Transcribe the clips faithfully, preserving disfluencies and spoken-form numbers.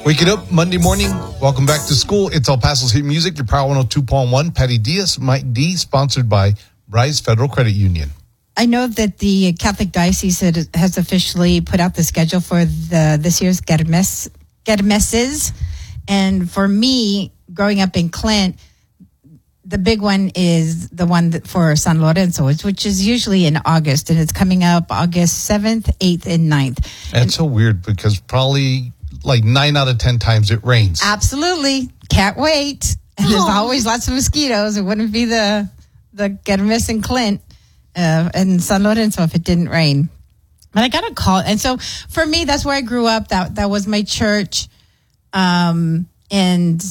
Wake it up Monday morning. Welcome back to school. It's El Paso's Hit Music, your Power one oh two point one. Patty Diaz, Mike D, sponsored by Bryce Federal Credit Union. I know that the Catholic Diocese has officially put out the schedule for the this year's Kermes, Kermeses. And for me, growing up in Clint, the big one is the one that for San Lorenzo, which is usually in August. And it's coming up August seventh, eighth, and ninth. That's and, so weird because probably like nine out of ten times it rains. Absolutely. Can't wait. And there's always lots of mosquitoes. It wouldn't be the, the Kermes in Clint uh, and San Lorenzo if it didn't rain. But I got a call. And so for me, that's where I grew up. That that was my church. Um, and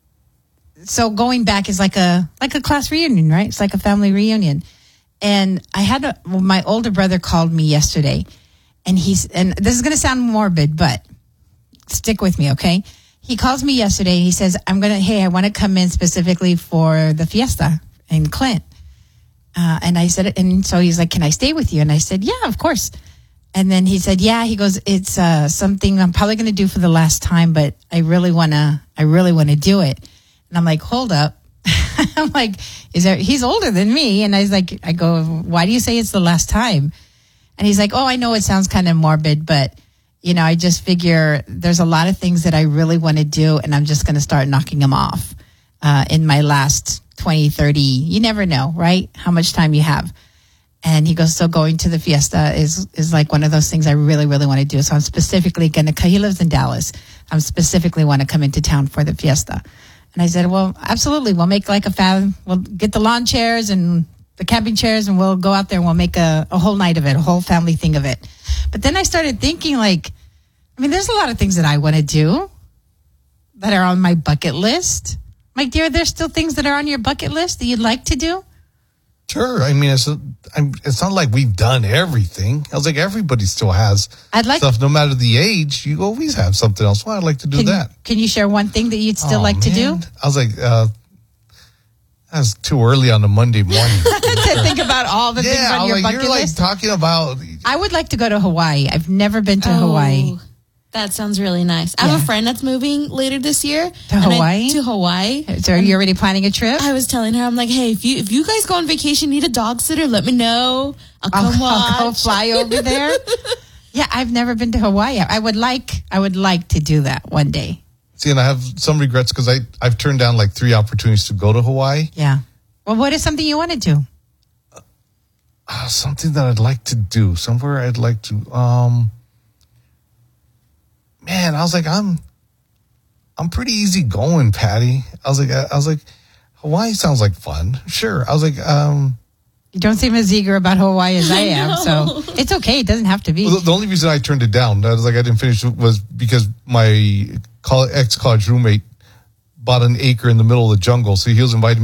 so going back is like a like a class reunion, right? It's like a family reunion. And I had a, well, my older brother called me yesterday, and he's and this is going to sound morbid, but stick with me, okay? He calls me yesterday. And he says, "I'm gonna hey, I want to come in specifically for the fiesta in Clint." Uh, and I said, and so he's like, "Can I stay with you?" And I said, "Yeah, of course." And then he said, "Yeah." He goes, "It's uh, something I'm probably going to do for the last time, but I really want to. I really want to do it." And I'm like, "Hold up." I'm like, "Is there?" He's older than me, and I was like, "I go, why do you say it's the last time?" And he's like, "Oh, I know it sounds kind of morbid, but you know, I just figure there's a lot of things that I really want to do, and I'm just going to start knocking them off uh, in my last twenty, thirty. You never know, right? How much time you have." And he goes, "So going to the fiesta is is like one of those things I really, really want to do. So I'm specifically going to, he lives in Dallas. I'm specifically want to come into town for the fiesta." And I said, "Well, absolutely. We'll make like a fab. We'll get the lawn chairs and the camping chairs, and we'll go out there and we'll make a, a whole night of it, a whole family thing of it." But then I started thinking, like, I mean, there's a lot of things that I want to do that are on my bucket list. My dear, there's still things that are on your bucket list that you'd like to do? Sure. I mean, it's a, I'm, it's not like we've done everything. I was like, everybody still has I'd like stuff. No matter the age, you always have something else. Well, I'd like to do can, that. Can you share one thing that you'd still oh, like to man. do? I was like, uh, that's too early on a Monday morning. To think about all the yeah, things on your like, bucket you're list? Like talking about. I would like to go to Hawaii. I've never been to oh, Hawaii. That sounds really nice. I have Yeah. a friend that's moving later this year. To Hawaii? I, to Hawaii. So are you already planning a trip? I was telling her, I'm like, hey, if you if you guys go on vacation, need a dog sitter, let me know. I'll come I'll, watch. I'll go fly over there. Yeah, I've never been to Hawaii. I would like I would like to do that one day. See, and I have some regrets because I I've turned down like three opportunities to go to Hawaii. Yeah. Well, what is something you want to do? Uh, something that I'd like to do. Somewhere I'd like to. Um, man, I was like, I'm, I'm pretty easy going, Patty. I was like, I, I was like, Hawaii sounds like fun. Sure. I was like, um. You don't seem as eager about Hawaii as I, I am, so it's okay. It doesn't have to be. Well, the, the only reason I turned it down, I was like, I didn't finish, was because my college, ex-college roommate bought an acre in the middle of the jungle, so he was inviting me